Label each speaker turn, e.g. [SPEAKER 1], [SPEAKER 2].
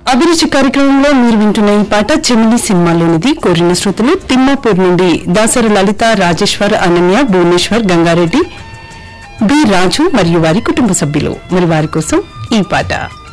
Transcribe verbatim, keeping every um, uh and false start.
[SPEAKER 1] అభిరుచి కార్యక్రమంలో మీరు వింటున్న ఈ పాట చెమిని సినిమాలోనిది. కోరిన శ్రోతలు తిమ్మాపూర్ నుండి దాసరి లలిత, రాజేశ్వర్, అనన్య, భువనేశ్వర్, గంగారెడ్డి, బి రాజు మరియు వారి కుటుంబ సభ్యులు. మరి వారి కోసం ఈ పాట.